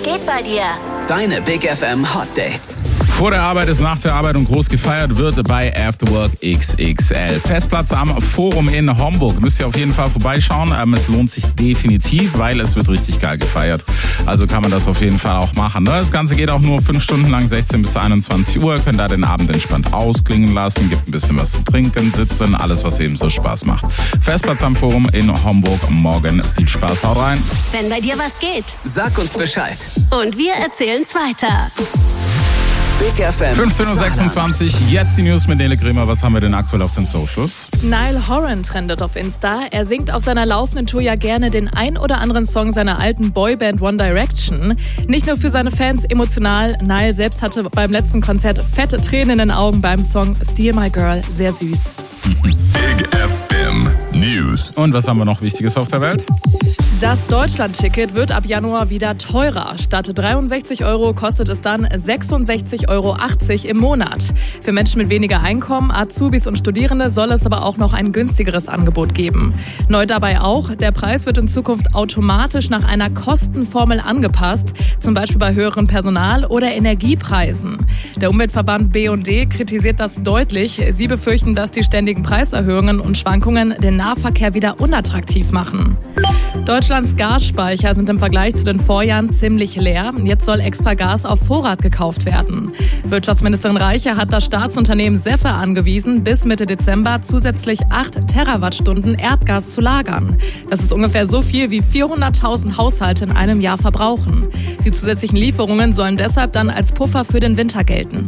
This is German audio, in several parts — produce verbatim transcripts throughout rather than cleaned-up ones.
geht bei dir? Deine Big F M Hot Dates. Vor der Arbeit ist nach der Arbeit und groß gefeiert wird bei Afterwork X X L. Festplatz am Forum in Homburg. Müsst ihr auf jeden Fall vorbeischauen. Es lohnt sich definitiv, weil es wird richtig geil gefeiert. Also kann man das auf jeden Fall auch machen. Das Ganze geht auch nur fünf Stunden lang, sechzehn bis einundzwanzig Uhr. Könnt da den Abend entspannt ausklingen lassen. Gibt ein bisschen was zu trinken, sitzen, alles was eben so Spaß macht. Festplatz am Forum in Homburg. Morgen viel Spaß, haut rein. Wenn bei dir was geht, Sag uns Bescheid. und wir erzählen's weiter. Big F M. fünfzehn Uhr sechsundzwanzig, jetzt die News mit Nele Kremer. Was haben wir denn aktuell auf den Socials? Niall Horan trendet auf Insta. Er singt auf seiner laufenden Tour ja gerne den ein oder anderen Song seiner alten Boyband One Direction. Nicht nur für seine Fans emotional, Niall selbst hatte beim letzten Konzert fette Tränen in den Augen beim Song Steal My Girl. Sehr süß. Big F M News. Und was haben wir noch Wichtiges auf der Welt? Das Deutschland-Ticket wird ab Januar wieder teurer. Statt dreiundsechzig Euro kostet es dann sechsundsechzig Euro achtzig im Monat. Für Menschen mit weniger Einkommen, Azubis und Studierende soll es aber auch noch ein günstigeres Angebot geben. Neu dabei auch, der Preis wird in Zukunft automatisch nach einer Kostenformel angepasst, zum Beispiel bei höheren Personal- oder Energiepreisen. Der Umweltverband B und D kritisiert das deutlich. Sie befürchten, dass die ständigen Preiserhöhungen und Schwankungen den Nahverkehr wieder unattraktiv machen. Deutschlands Gasspeicher sind im Vergleich zu den Vorjahren ziemlich leer. Jetzt soll extra Gas auf Vorrat gekauft werden. Wirtschaftsministerin Reiche hat das Staatsunternehmen SEFE angewiesen, bis Mitte Dezember zusätzlich acht Terawattstunden Erdgas zu lagern. Das ist ungefähr so viel, wie vierhunderttausend Haushalte in einem Jahr verbrauchen. Die zusätzlichen Lieferungen sollen deshalb dann als Puffer für den Winter gelten.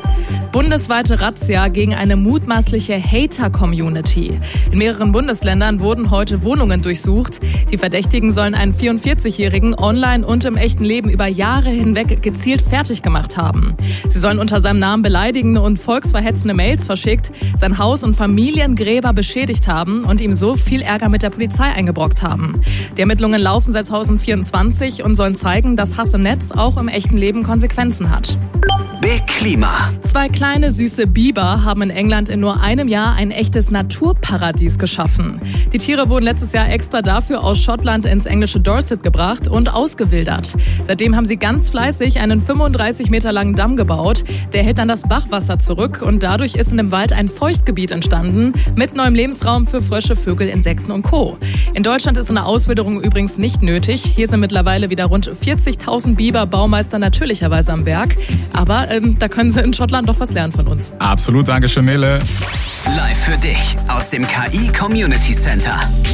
Bundesweite Razzia gegen eine mutmaßliche Hater-Community. In mehreren Bundesländern wurden heute Wohnungen durchsucht. Die Verdächtigen sollen einen vierundvierzigjährigen online und im echten Leben über Jahre hinweg gezielt fertig gemacht haben. Sie sollen unter seinem Namen beleidigende und volksverhetzende Mails verschickt, sein Haus und Familiengräber beschädigt haben und ihm so viel Ärger mit der Polizei eingebrockt haben. Die Ermittlungen laufen seit zweitausendvierundzwanzig und sollen zeigen, dass Hass im Netz auch im echten Leben Konsequenzen hat. Big Klima. Zwei kleine süße Biber haben in England in nur einem Jahr ein echtes Naturparadies geschaffen. Die Tiere wurden letztes Jahr extra dafür aus Schottland ins englische Dorset gebracht und ausgewildert. Seitdem haben sie ganz fleißig einen fünfunddreißig Meter langen Damm gebaut. Der hält dann das Bachwasser zurück und dadurch ist in dem Wald ein Feuchtgebiet entstanden mit neuem Lebensraum für Frösche, Vögel, Insekten und Co. In Deutschland ist eine Auswilderung übrigens nicht nötig. Hier sind mittlerweile wieder rund vierzigtausend Biber Baumeister natürlicherweise am Werk. Aber ähm, da können sie in Schottland doch was lernen von uns. Absolut, danke schön, Nele. Live für dich aus dem K I Community Center.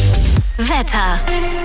Wetter.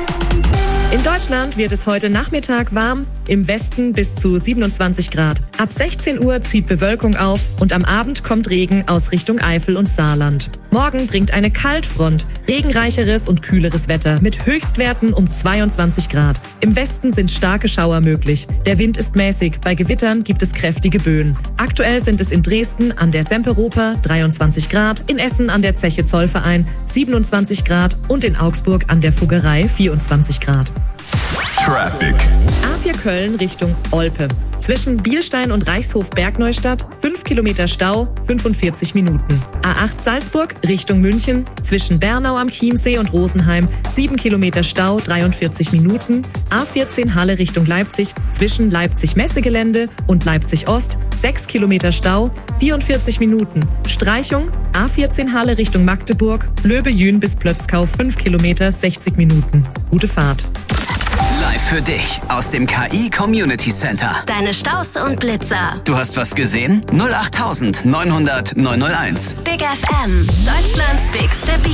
In Deutschland wird es heute Nachmittag warm, im Westen bis zu siebenundzwanzig Grad. Ab sechzehn Uhr zieht Bewölkung auf und am Abend kommt Regen aus Richtung Eifel und Saarland. Morgen bringt eine Kaltfront regenreicheres und kühleres Wetter mit Höchstwerten um zweiundzwanzig Grad. Im Westen sind starke Schauer möglich. Der Wind ist mäßig, bei Gewittern gibt es kräftige Böen. Aktuell sind es in Dresden an der Semperoper dreiundzwanzig Grad, in Essen an der Zeche Zollverein siebenundzwanzig Grad und in Augsburg an der Fuggerei vierundzwanzig Grad. Traffic. A vier Köln Richtung Olpe. Zwischen Bielstein und Reichshof-Bergneustadt fünf Kilometer Stau, fünfundvierzig Minuten. A acht Salzburg Richtung München. Zwischen Bernau am Chiemsee und Rosenheim sieben Kilometer Stau, dreiundvierzig Minuten. A vierzehn Halle Richtung Leipzig. Zwischen Leipzig-Messegelände und Leipzig-Ost sechs Kilometer Stau, vierundvierzig Minuten. Streichung A vierzehn Halle Richtung Magdeburg. Löbe-Jün bis Plötzkau fünf Kilometer, sechzig Minuten. Gute Fahrt. Live für dich aus dem K I Community Center. Deine Staus und Blitzer. Du hast was gesehen? null acht neunhundert neunhundert neunhunderteins. Big F M. Deutschlands bigste Beat.